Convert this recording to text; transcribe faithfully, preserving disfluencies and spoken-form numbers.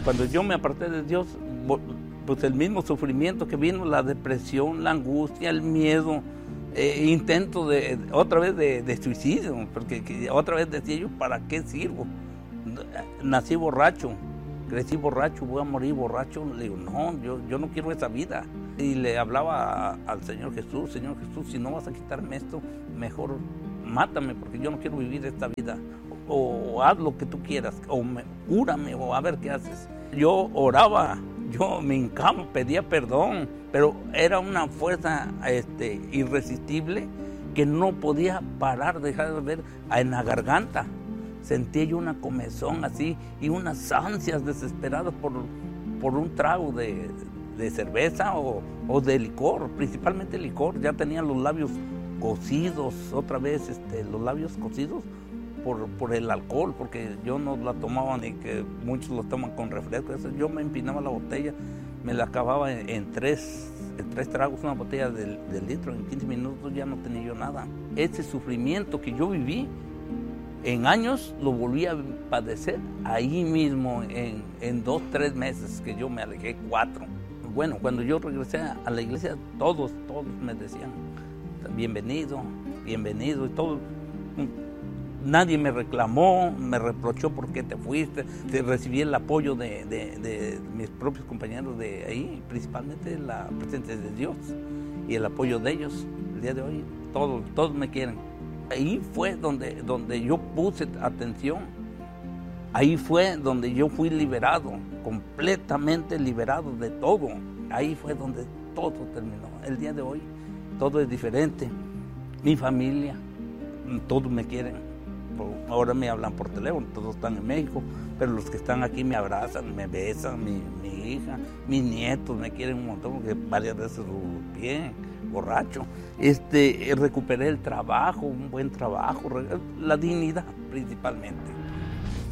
Cuando yo me aparté de Dios, pues el mismo sufrimiento que vino, la depresión, la angustia, el miedo, eh, intento de otra vez de, de suicidio, porque que, otra vez decía yo, ¿para qué sirvo? Nací borracho, crecí borracho, voy a morir borracho. Le digo, no, yo, yo no quiero esa vida. Y le hablaba a, al Señor Jesús, Señor Jesús, si no vas a quitarme esto, mejor mátame, porque yo no quiero vivir esta vida. O, o haz lo que tú quieras, o me, cúrame, o a ver qué haces. Yo oraba, yo me hincaba, pedía perdón, pero era una fuerza este, irresistible que no podía parar, dejar de ver en la garganta. Sentía yo una comezón así y unas ansias desesperadas por, por un trago de, de cerveza o, o de licor, principalmente licor. Ya tenía los labios cocidos, otra vez este, los labios cocidos por, por el alcohol, porque yo no la tomaba ni que muchos lo toman con refresco. Yo me empinaba la botella, me la acababa en, en, tres, en tres tragos, una botella del, del litro, en quince minutos ya no tenía yo nada. Ese sufrimiento que yo viví, en años lo volví a padecer ahí mismo, en, en dos, tres meses que yo me alejé, cuatro. Bueno, cuando yo regresé a la iglesia, todos, todos me decían, bienvenido, bienvenido, y todo. Nadie me reclamó, me reprochó por qué te fuiste. Recibí el apoyo de, de, de mis propios compañeros de ahí, principalmente la presencia de Dios y el apoyo de ellos. El día de hoy, todos, todos me quieren. Ahí fue donde, donde yo puse atención, ahí fue donde yo fui liberado, completamente liberado de todo. Ahí fue donde todo terminó. El día de hoy todo es diferente. Mi familia, todos me quieren. Ahora me hablan por teléfono, todos están en México, pero los que están aquí me abrazan, me besan, mi, mi hija, mis nietos me quieren un montón, porque varias veces lo golpeé, borracho. Este, recuperé el trabajo, un buen trabajo, la dignidad principalmente.